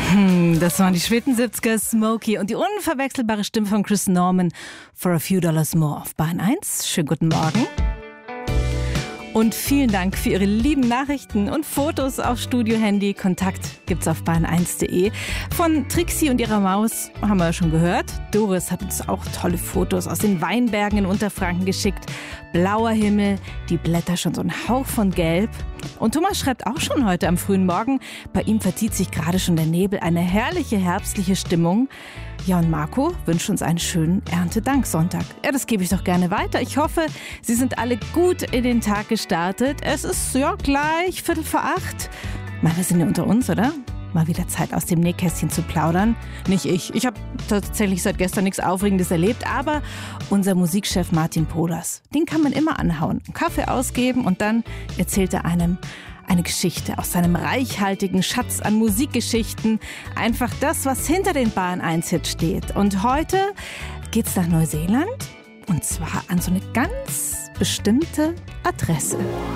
Das waren die späten 70er, Smokey und die unverwechselbare Stimme von Chris Norman, For a Few Dollars More auf Bahn 1. Schönen guten Morgen. Und vielen Dank für Ihre lieben Nachrichten und Fotos auf Studio-Handy. Kontakt gibt's auf bahn1.de. Von Trixie und ihrer Maus haben wir ja schon gehört. Doris hat uns auch tolle Fotos aus den Weinbergen in Unterfranken geschickt. Blauer Himmel, die Blätter schon so ein Hauch von Gelb. Und Thomas schreibt auch schon heute am frühen Morgen, bei ihm verzieht sich gerade schon der Nebel, eine herrliche herbstliche Stimmung. Ja, und Marco wünscht uns einen schönen Erntedanksonntag. Ja, das gebe ich doch gerne weiter. Ich hoffe, Sie sind alle gut in den Tag gestartet. Es ist ja gleich 7:45. Mal, wir sind ja unter uns, oder? Mal wieder Zeit, aus dem Nähkästchen zu plaudern. Nicht ich. Ich habe tatsächlich seit gestern nichts Aufregendes erlebt, aber unser Musikchef Martin Pohlers, den kann man immer anhauen, einen Kaffee ausgeben und dann erzählt er einem eine Geschichte aus seinem reichhaltigen Schatz an Musikgeschichten. Einfach das, was hinter den Bahn 1-Hits steht. Und heute geht's nach Neuseeland und zwar an so eine ganz bestimmte Adresse.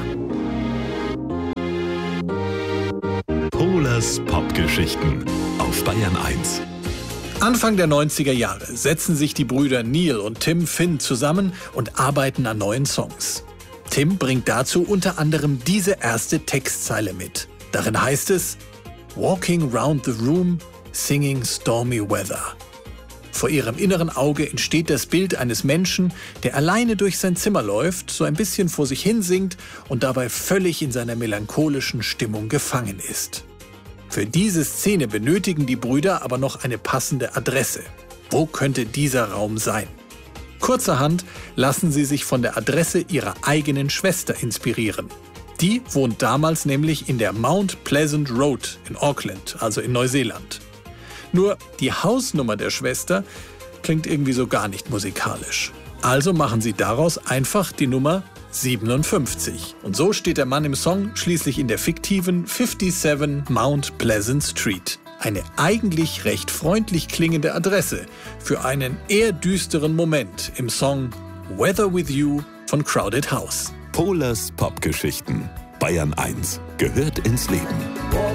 Pohlers Popgeschichten auf Bayern 1. Anfang der 90er Jahre setzen sich die Brüder Neil und Tim Finn zusammen und arbeiten an neuen Songs. Tim bringt dazu unter anderem diese erste Textzeile mit. Darin heißt es: Walking round the room, singing stormy weather. Vor ihrem inneren Auge entsteht das Bild eines Menschen, der alleine durch sein Zimmer läuft, so ein bisschen vor sich hin singt und dabei völlig in seiner melancholischen Stimmung gefangen ist. Für diese Szene benötigen die Brüder aber noch eine passende Adresse. Wo könnte dieser Raum sein? Kurzerhand lassen sie sich von der Adresse ihrer eigenen Schwester inspirieren. Die wohnt damals nämlich in der Mount Pleasant Road in Auckland, also in Neuseeland. Nur die Hausnummer der Schwester klingt irgendwie so gar nicht musikalisch. Also machen sie daraus einfach die Nummer 57. Und so steht der Mann im Song schließlich in der fiktiven 57 Mount Pleasant Street. Eine eigentlich recht freundlich klingende Adresse für einen eher düsteren Moment im Song Weather With You von Crowded House. Pohlers Popgeschichten. Bayern 1 gehört ins Leben.